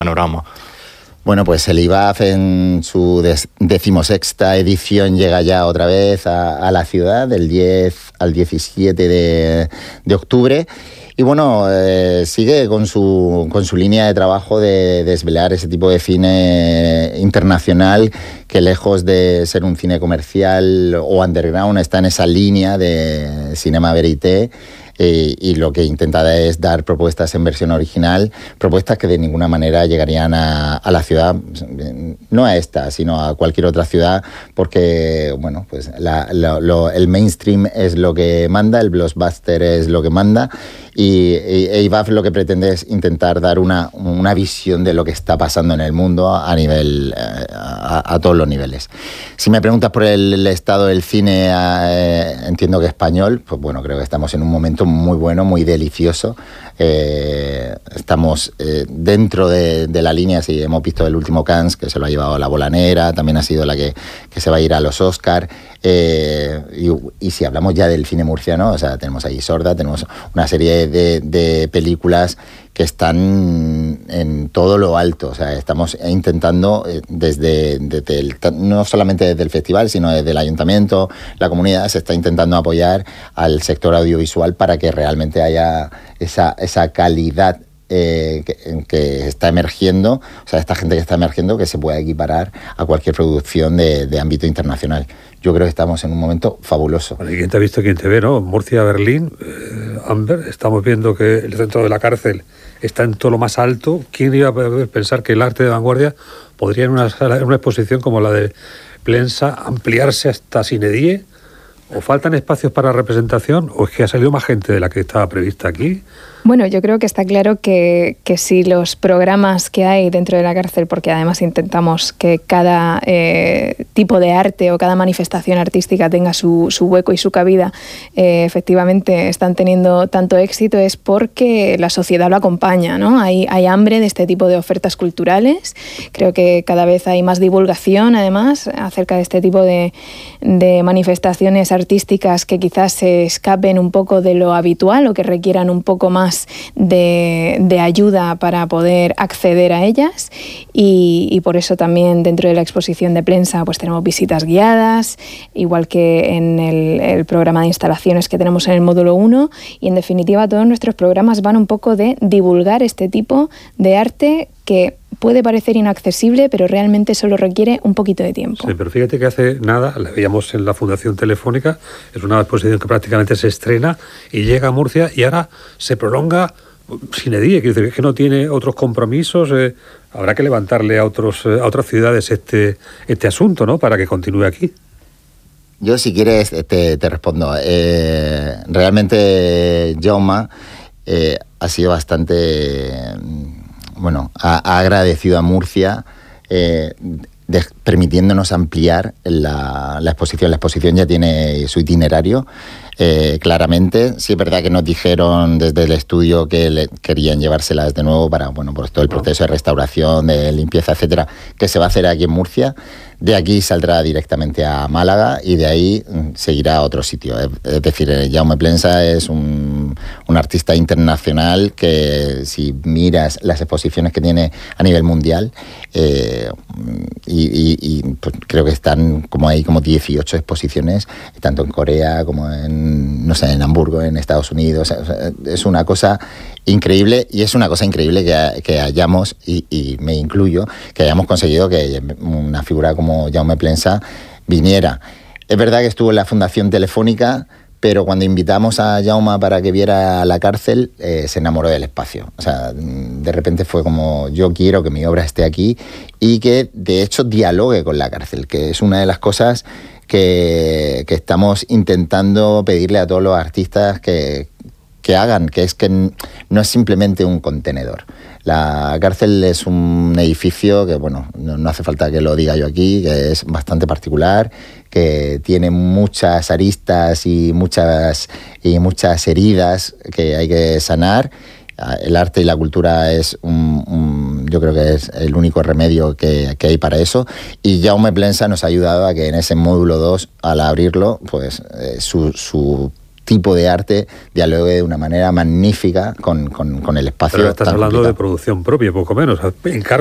panorama. Bueno, pues el IVAF en su 16ª edición llega ya otra vez a la ciudad, del 10 al 17 de octubre. Y bueno, sigue con su línea de trabajo de desvelar ese tipo de cine internacional que, lejos de ser un cine comercial o underground, está en esa línea de cinema verité. Y lo que intenta es dar propuestas en versión original, propuestas que de ninguna manera llegarían a la ciudad, no a esta, sino a cualquier otra ciudad, porque bueno, pues el mainstream es lo que manda, el blockbuster es lo que manda, y IVAF lo que pretende es intentar dar una visión de lo que está pasando en el mundo a nivel a todos los niveles. Si me preguntas por el estado del cine, entiendo que español, pues bueno, creo que estamos en un momento muy bueno, muy delicioso. Estamos dentro de la línea, sí, hemos visto el último Cannes, que se lo ha llevado La Bolanera, también ha sido la que se va a ir a los Oscar. Y si hablamos ya del cine murciano, o sea, tenemos ahí Sorda, tenemos una serie de películas que están en todo lo alto. O sea, estamos intentando no solamente desde el festival, sino desde el ayuntamiento, la comunidad, se está intentando apoyar al sector audiovisual para que realmente haya esa calidad que está emergiendo, o sea, esta gente que está emergiendo, que se pueda equiparar a cualquier producción de ámbito internacional. Yo creo que estamos en un momento fabuloso. Bueno, y quién te ha visto, quién te ve, ¿no? Murcia, Berlín, Amber, estamos viendo que el centro de la cárcel está en todo lo más alto. ¿Quién iba a pensar que el arte de vanguardia podría en una exposición como la de Plensa ampliarse hasta sine die? ¿O faltan espacios para representación? ¿O es que ha salido más gente de la que estaba prevista aquí? Bueno, yo creo que está claro que si los programas que hay dentro de la cárcel, porque además intentamos que cada tipo de arte o cada manifestación artística tenga su hueco y su cabida, efectivamente están teniendo tanto éxito, es porque la sociedad lo acompaña, ¿no? Hay hambre de este tipo de ofertas culturales. Creo que cada vez hay más divulgación, además, acerca de este tipo de manifestaciones artísticas que quizás se escapen un poco de lo habitual o que requieran un poco más de ayuda para poder acceder a ellas, y por eso también dentro de la exposición de Plensa pues tenemos visitas guiadas, igual que en el programa de instalaciones que tenemos en el módulo 1, y en definitiva todos nuestros programas van un poco de divulgar este tipo de arte que puede parecer inaccesible, pero realmente solo requiere un poquito de tiempo. Sí, pero fíjate que hace nada, la veíamos en la Fundación Telefónica, es una exposición que prácticamente se estrena y llega a Murcia y ahora se prolonga sine die, quiere decir que no tiene otros compromisos. Habrá que levantarle a otras ciudades este asunto, ¿no?, para que continúe aquí. Yo, si quieres, te respondo. Realmente Jaume ha sido bastante... ha agradecido a Murcia permitiéndonos ampliar la exposición. La exposición ya tiene su itinerario, claramente. Sí es verdad que nos dijeron desde el estudio que querían llevárselas de nuevo para, pues todo el proceso de restauración, de limpieza, etcétera, que se va a hacer aquí en Murcia. De aquí saldrá directamente a Málaga y de ahí seguirá a otro sitio. Es decir, Jaume Plensa es un artista internacional que, si miras las exposiciones que tiene a nivel mundial, pues creo que están como 18 exposiciones, tanto en Corea como en Hamburgo, en Estados Unidos. Es una cosa increíble, y es una cosa increíble que hayamos, y me incluyo, que hayamos conseguido que una figura como Jaume Plensa viniera. Es verdad que estuvo en la Fundación Telefónica, pero cuando invitamos a Jaume para que viera la cárcel, se enamoró del espacio. O sea, de repente fue como, yo quiero que mi obra esté aquí y que de hecho dialogue con la cárcel, que es una de las cosas que estamos intentando pedirle a todos los artistas que hagan, que es que no es simplemente un contenedor. La cárcel es un edificio que, no hace falta que lo diga yo aquí, que es bastante particular, que tiene muchas aristas y muchas heridas que hay que sanar. El arte y la cultura es yo creo que es el único remedio que hay para eso, y Jaume Plensa nos ha ayudado a que en ese módulo 2, al abrirlo, pues su tipo de arte dialogue de una manera magnífica con el espacio. Pero estás tan hablando complicado. de producción propia, poco menos.